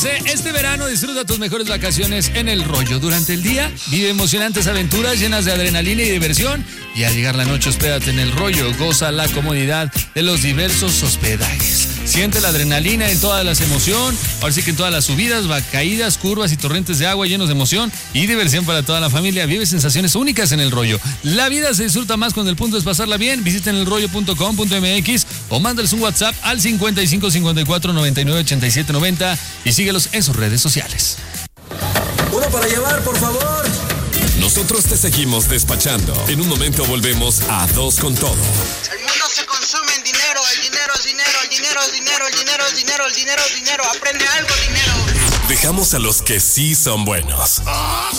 relajarse. Este verano disfruta tus mejores vacaciones en El Rollo. Durante el día vive emocionantes aventuras llenas de adrenalina y diversión. Y al llegar la noche, hospédate en El Rollo. Goza la comodidad de los diversos hospedajes. Siente la adrenalina en todas las emociones. Ahora sí que en todas las subidas, caídas, curvas y torrentes de agua llenos de emoción y diversión para toda la familia. Vive sensaciones únicas en El Rollo. La vida se disfruta más cuando el punto es pasarla bien. Visiten elrollo.com.mx o mándales un WhatsApp al 55 54 99 87 90 y síguelos en sus redes sociales. Uno para llevar, por favor. Nosotros te seguimos despachando. En un momento volvemos a Dos con Todo. El mundo se consume en dinero, el dinero es dinero, el dinero es dinero, el dinero es dinero, el dinero es dinero. Aprende algo, dinero. Dejamos a los que sí son buenos.